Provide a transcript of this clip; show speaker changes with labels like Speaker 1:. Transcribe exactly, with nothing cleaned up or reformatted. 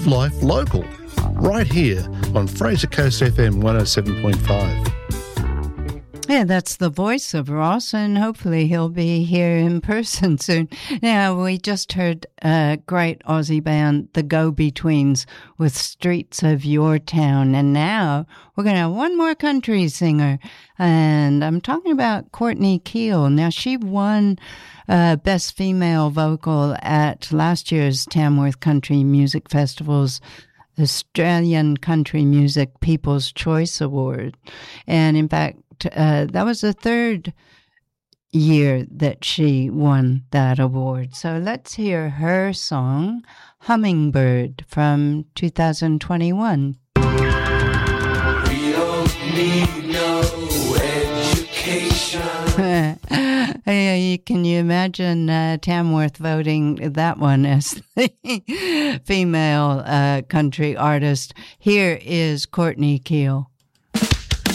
Speaker 1: Live life local, right here on Fraser Coast F M one oh seven point five.
Speaker 2: Yeah, that's the voice of Ross, and hopefully he'll be here in person soon. Now, we just heard a great Aussie band, the Go-Betweens, with Streets of Your Town. And now we're going to have one more country singer, and I'm talking about Courtney Keel. Now, she won uh, Best Female Vocal at last year's Tamworth Country Music Festival's Australian Country Music People's Choice Award. And in fact, Uh, that was the third year that she won that award. So let's hear her song, Hummingbird, from two thousand twenty-one.
Speaker 3: We don't need no education.
Speaker 2: Can you imagine uh, Tamworth voting that one as the female uh, country artist? Here is Courtney Keel.